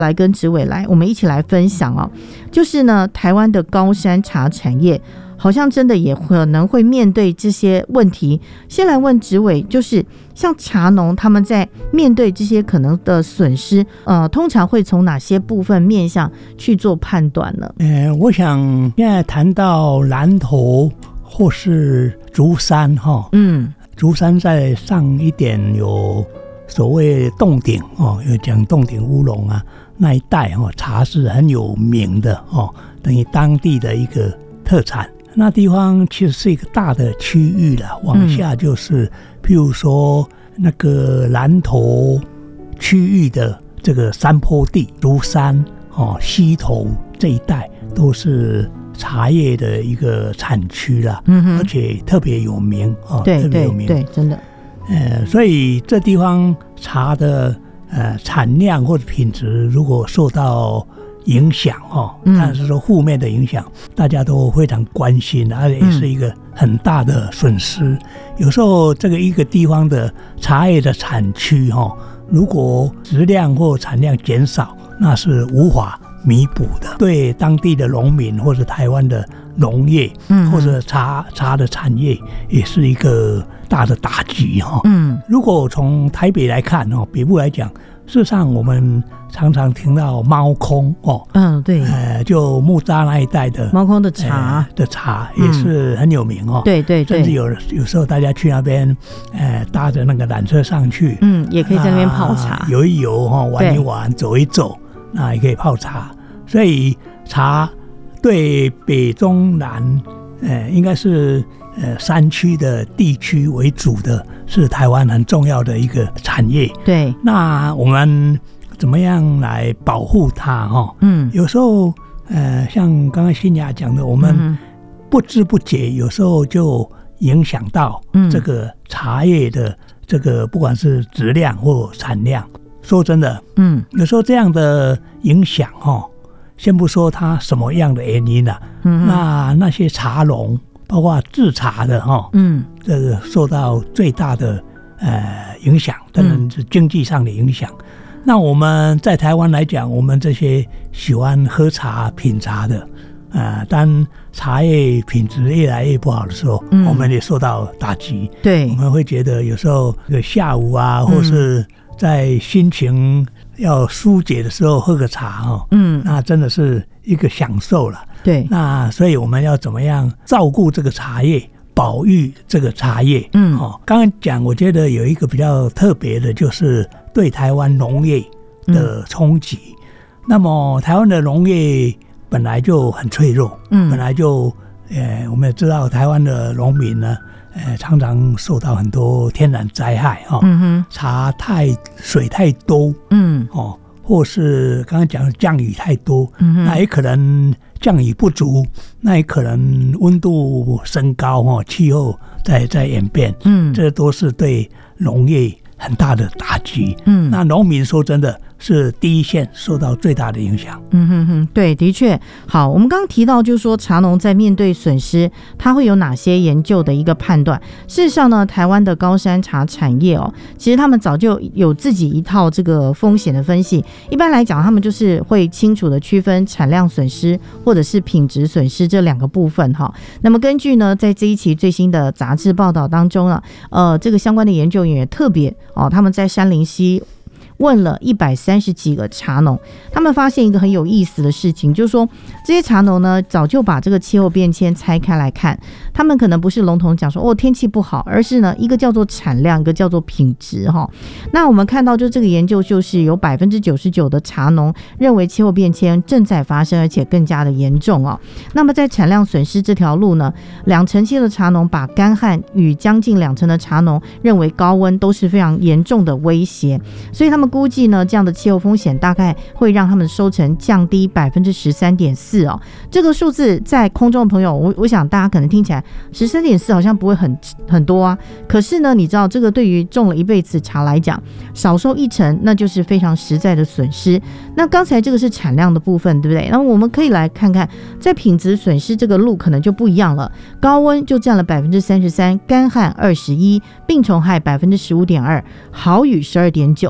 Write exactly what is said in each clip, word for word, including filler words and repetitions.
来跟植伟来我们一起来分享哦，就是呢台湾的高山茶产业好像真的也可能会面对这些问题。先来问植伟，就是像茶农他们在面对这些可能的损失，呃，通常会从哪些部分面向去做判断呢？ 呃，我想现在谈到南投或是竹山哈，嗯，竹山再上一点有所谓洞顶哦，有讲洞顶乌龙啊，那一带哦茶是很有名的哦，等于当地的一个特产。那地方其实是一个大的区域了，往下就是、嗯、譬如说那个南投区域的这个山坡地，竹山哦、溪头这一带都是茶叶的一个产区了，嗯，而且特别有名哦， 对特别有名， 对对，真的， 呃，所以这地方茶的呃产量或者品质如果受到影响哦，但是说负面的影响，大家都非常关心，而且也是一个很大的损失。嗯、有时候这个一个地方的茶叶的产区哈，如果质量或产量减少，那是无法弥补的，对当地的农民或者台湾的农业，嗯，或者茶茶的产业也是一个大的打击哈。嗯，如果从台北来看哦，北部来讲，事实上我们常常听到猫空哦，嗯，对，呃，就木栅那一带的猫空的茶、 呃、的茶也是很有名哦。 嗯、对对对， 甚至有有时候大家去那边，呃，搭着那个缆车上去， 嗯，也可以在那边泡茶， 游一游哈，玩一玩，走一走，那也可以泡茶。所以茶对北中南，呃，应该是呃山区的地区为主的，是台湾很重要的一个产业。 对， 那我们怎么样来保护它？哈，嗯，有时候呃，像刚刚新雅讲的，我们不知不觉有时候就影响到这个茶叶的这个不管是质量或产量。说真的，嗯，有时候这样的影响，哈。先不说它什么样的原因啊，嗯、那那些茶农，包括制茶的哈，嗯，这个受到最大的呃影响，当然是经济上的影响。嗯、那我们在台湾来讲，我们这些喜欢喝茶、品茶的，呃，当茶叶品质越来越不好的时候，嗯、我们也受到打击。对，我们会觉得有时候这个下午啊，或是在心情要疏解的时候喝个茶哦，嗯，那真的是一个享受了。对，那所以我们要怎么样照顾这个茶叶，保育这个茶叶？嗯，哦，刚刚讲，我觉得有一个比较特别的，就是对台湾农业的冲击。嗯、那么台湾的农业本来就很脆弱，嗯，本来就，呃，我们也知道台湾的农民呢。呃，常常受到很多天然灾害哈、哦，嗯哼，茶太水太多，嗯，哦，或是刚刚讲的降雨太多，嗯哼，那也可能降雨不足，那也可能温度升高哈、哦，气候在在演变，嗯，这都是对农业很大的打击，嗯，那农民说真的是第一线受到最大的影响。 嗯哼哼，对，的确。好，我们刚刚提到就是说茶农在面对损失，他会有哪些研究的一个判断？事实上呢，台湾的高山茶产业哦，其实他们早就有自己一套这个风险的分析。一般来讲，他们就是会清楚的区分产量损失或者是品质损失这两个部分哈。那么根据呢，在这一期最新的杂志报道当中啊，呃，这个相关的研究员也特别哦，他们在杉林溪问了一百三十几个茶农，他们发现一个很有意思的事情，就是说这些茶农呢早就把这个气候变迁拆开来看，他们可能不是笼统讲说哦天气不好，而是呢一个叫做产量，一个叫做品质哈。那我们看到就这个研究就是有百分之九十九的茶农认为气候变迁正在发生，而且更加的严重哦。那么在产量损失这条路呢，两成七的茶农把干旱与将近两成的茶农认为高温都是非常严重的威胁，所以他们估计呢，这样的气候风险大概会让他们的收成降低百分之十三点四哦。这个数字在空中的朋友，我我想大家可能听起来十三点四好像不会很很多啊。可是呢，你知道这个对于种了一辈子茶来讲，少收一成，那就是非常实在的损失。那刚才这个是产量的部分，对不对？那我们可以来看看，在品质损失这个路可能就不一样了。高温就占了百分之三十三，干旱二十一，病虫害百分之十五点二，豪雨十二点九。同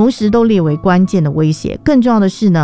同时都列为关键的威胁。更重要的是呢，